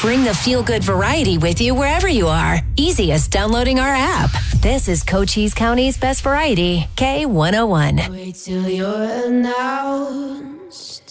Bring the feel-good variety with you wherever you are. Easiest downloading our app. This is Cochise County's best variety, K101. Wait till you're announced.